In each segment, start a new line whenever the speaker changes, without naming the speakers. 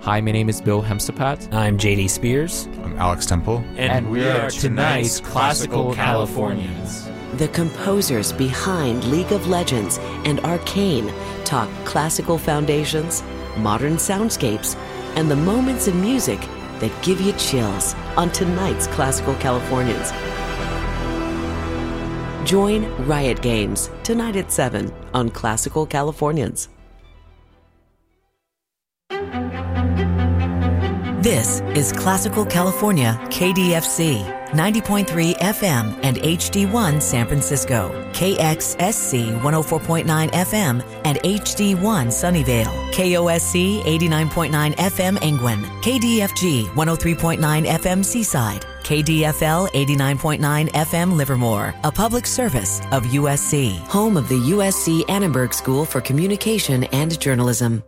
Hi, my name is Bill Hemsapat.
I'm JD Spears.
I'm Alex Temple.
And we are tonight's Classical Californians.
The composers behind League of Legends and Arcane talk classical foundations, modern soundscapes, and the moments in music that give you chills on tonight's Classical Californians. Join Riot Games tonight at 7 on Classical Californians.
This is Classical California, KDFC, 90.3 FM and HD1 San Francisco, KXSC 104.9 FM and HD1 Sunnyvale, KOSC 89.9 FM Engwin, KDFG 103.9 FM Seaside, KDFL 89.9 FM Livermore, a public service of USC.
Home of the USC Annenberg School for Communication and Journalism.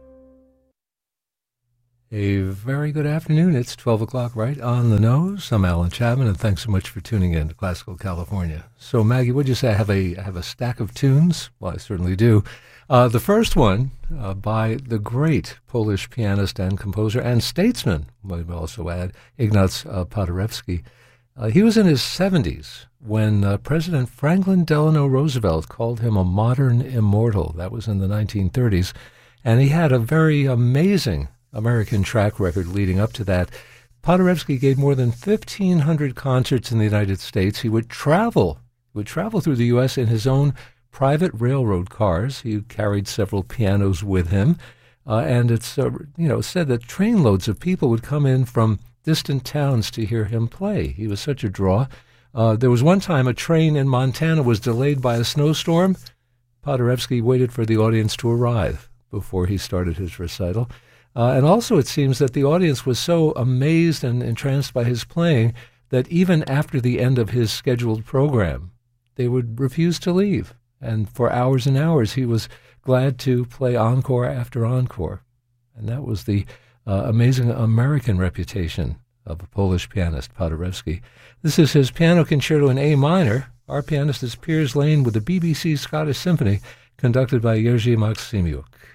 A very good afternoon. It's 12 o'clock right on the nose. I'm Alan Chapman, and thanks so much for tuning in to Classical California. So, Maggie, what'd you say? I have a stack of tunes? Well, I certainly do. The first one by the great Polish pianist and composer and statesman, might also add, Ignaz Paderewski. He was in his 70s when President Franklin Delano Roosevelt called him a modern immortal. That was in the 1930s. And he had a very amazing American track record leading up to that. Paderewski gave more than 1,500 concerts in the United States. He would travel through the U.S. in his own private railroad cars. He carried several pianos with him, and it's said that trainloads of people would come in from distant towns to hear him play. He was such a draw. There was one time a train in Montana was delayed by a snowstorm. Paderewski waited for the audience to arrive before he started his recital. And also it seems that the audience was so amazed and entranced by his playing that even after the end of his scheduled program, they would refuse to leave. And for hours and hours, he was glad to play encore after encore. And that was the amazing American reputation of a Polish pianist, Paderewski. This is his piano concerto in A minor. Our pianist is Piers Lane with the BBC Scottish Symphony, conducted by Jerzy Maksymyuk.